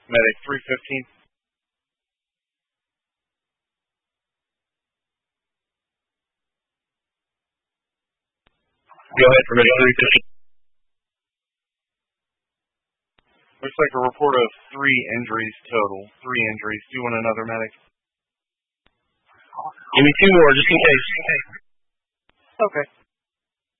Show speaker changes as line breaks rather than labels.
Medic 315.
Go ahead for Medic 315.
Looks like a report of 3 injuries total. 3 injuries. Do you want another medic?
Give me 2 more, just in case.
Okay.